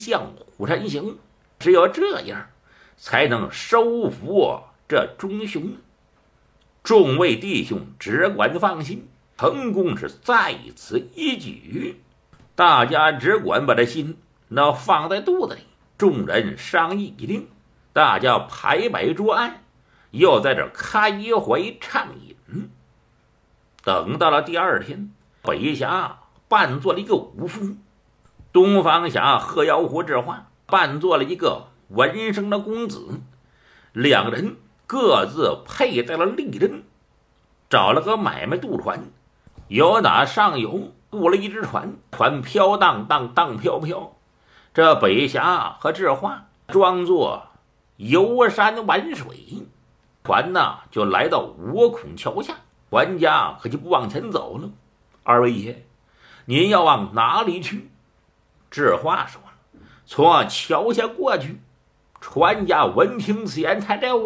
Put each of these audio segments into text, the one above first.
向虎山行，只有这样才能收服这忠雄。众位弟兄只管放心，成功是在此一举。大家只管把这心那放在肚子里。众人商议一定，大家排摆桌案，又在这开怀畅饮。等到了第二天，北峡扮作了一个武夫，东方侠贺耀湖之化扮作了一个文生的公子，两人各自佩戴了利刃，找了个买卖渡船，有打上游雇了一只船，船飘荡荡荡飘飘，这北峡和智化装作游山玩水，船呢就来到五孔桥下，船家可就不往前走了。二位爷，您要往哪里去？智化说了，从桥下过去。船家闻听此言，才这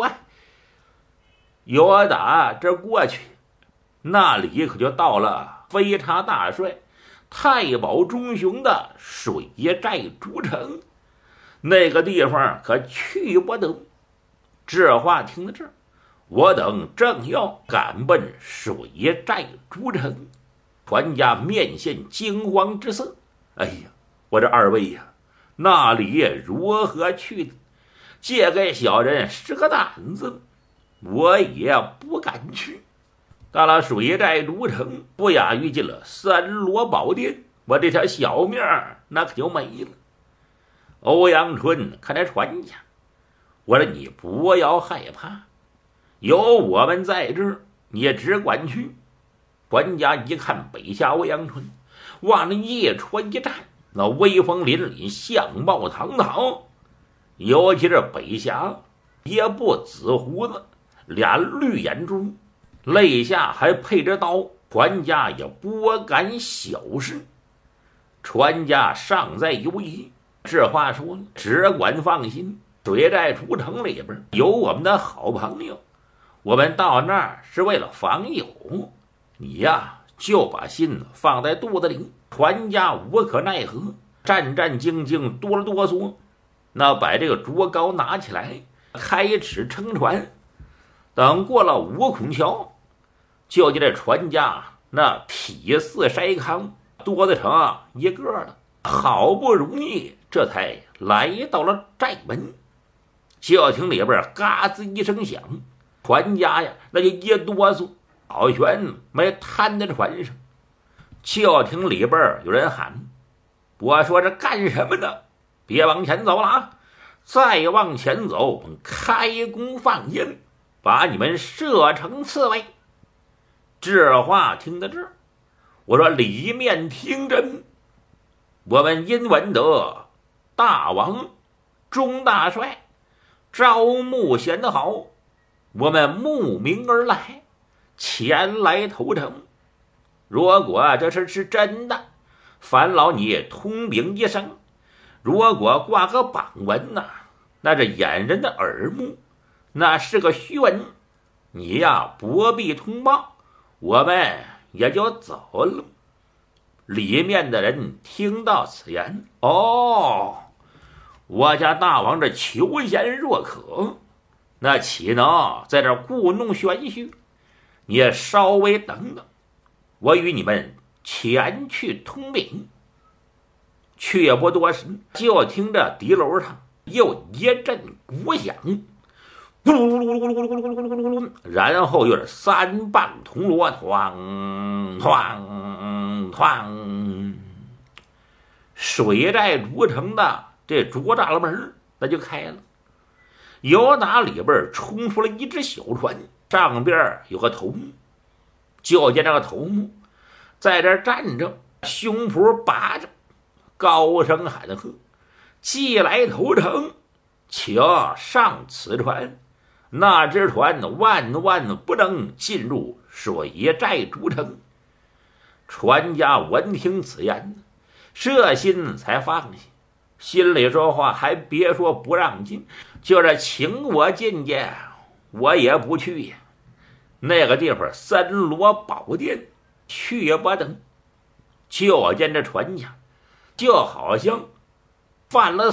有打这过去，那里可就到了飞叉大帅太保忠雄的水寨主城，那个地方可去不得。这话听到这儿，我等正要赶奔水寨主城，船家面现惊慌之色。哎呀，我这二位呀，那里如何去？这个小人是个胆子，我也不敢去。到了水寨主城，不亚于进了三罗宝殿，我这条小命那可就没了。欧阳春看来船家，我说你不要害怕，有我们在这儿，你也只管去。船家一看北下欧阳春，往那夜船一站，那威风凛凛，相貌堂堂。尤其是北峡也不紫胡子，俩绿眼珠，肋下还配着刀，船家也不敢小视。船家尚在犹疑，这话说了，只管放心，水寨主城里边有我们的好朋友，我们到那儿是为了访友，你呀就把心放在肚子里。船家无可奈何，战战兢兢，哆了哆嗦，那把这个竹篙拿起来，开始撑船。等过了五孔桥，就见这船家那体似筛糠，多得成一个了。好不容易这才来到了寨门，就听里边嘎吱一声响，船家呀那就一哆嗦，老悬没瘫在船上。就听里边有人喊，我说这干什么呢？别往前走了啊！再往前走，开弓放箭，把你们射成刺猬。这话听到这儿，我说里面听真，我们因闻得大王钟大帅招募贤豪，我们慕名而来，前来投诚。如果这事是真的，烦劳你通禀一声。如果挂个榜文呐，那这掩人的耳目，那是个虚文，你呀不必通报，我们也就走了。里面的人听到此言，我家大王这求贤若渴，那岂能在这故弄玄虚？你也稍微等等，我与你们前去通禀。却不多时，就听着敌楼上又一阵鼓响，咕噜噜噜噜噜噜噜噜噜噜，然后又是三棒铜锣，哐哐哐。水寨主城的这竹栅门那就开了，由打里边冲出了一只小船，上边有个头目，就见这个头目在这站着，胸脯拔着，高声喊喝，既来投诚，请上此船。那只船万万不能进入水寨主城。船家闻听此言，这心才放下，心里说话还别说不让进，就是请我进去，我也不去呀。那个地方三罗宝殿去不得。就见这船家就好像犯了